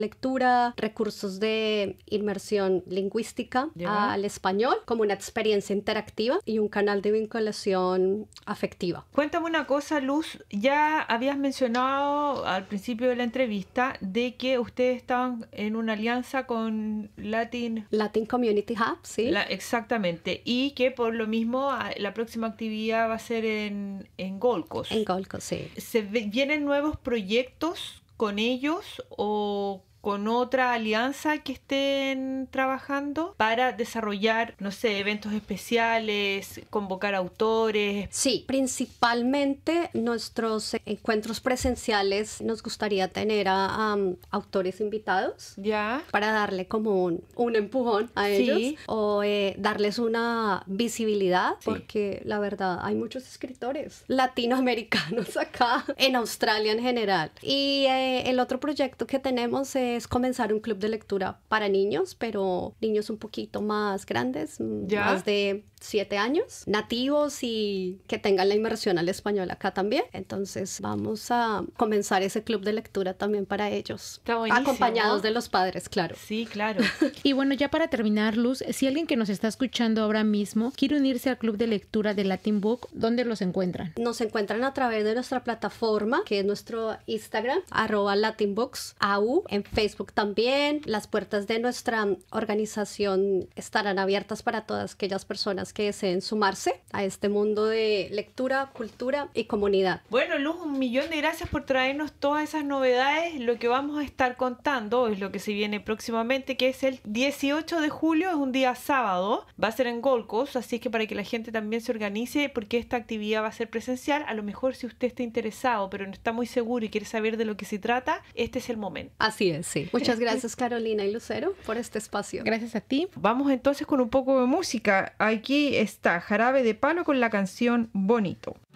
lectura, recursos de inmersión lingüística Ya. al español, como una experiencia interactiva y un canal de vinculación afectiva. Cuéntame una cosa, Luz. Ya habías mencionado al principio de la entrevista de que ustedes estaban en una alianza con Latin. Latin Community Hub, sí. Exactamente. Y que por lo mismo la próxima actividad va a ser en Gold Coast. En Gold Coast, sí. ¿Vienen nuevos proyectos con ellos o con otra alianza que estén trabajando para desarrollar, no sé, eventos especiales, convocar autores? Sí, principalmente nuestros encuentros presenciales nos gustaría tener a autores invitados Ya. para darle como un empujón a Sí. ellos o darles una visibilidad, Sí. porque la verdad hay muchos escritores latinoamericanos acá, en Australia en general. Y el otro proyecto que tenemos es comenzar un club de lectura para niños, pero niños un poquito más grandes, Ya. más de 7 años, nativos y que tengan la inmersión al español acá también. Entonces vamos a comenzar ese club de lectura también para ellos. Está buenísimo. Acompañados de los padres, claro. Sí, claro. Y bueno, ya para terminar, Luz, si alguien que nos está escuchando ahora mismo quiere unirse al club de lectura de Latin Book, ¿dónde los encuentran? Nos encuentran a través de nuestra plataforma, que es nuestro Instagram, @LatinBooksAU, en Facebook también. Las puertas de nuestra organización estarán abiertas para todas aquellas personas que deseen sumarse a este mundo de lectura, cultura y comunidad. Bueno, Luz, 1.000.000 de gracias por traernos todas esas novedades. Lo que vamos a estar contando es lo que se viene próximamente, que es el 18 de julio, es un día sábado, va a ser en Gold Coast, así que para que la gente también se organice, porque esta actividad va a ser presencial. A lo mejor si usted está interesado, pero no está muy seguro y quiere saber de lo que se trata, este es el momento. Así es, sí. Muchas gracias, Carolina y Lucero, por este espacio. Gracias a ti. Vamos entonces con un poco de música. Aquí está Jarabe de Palo con la canción Bonito.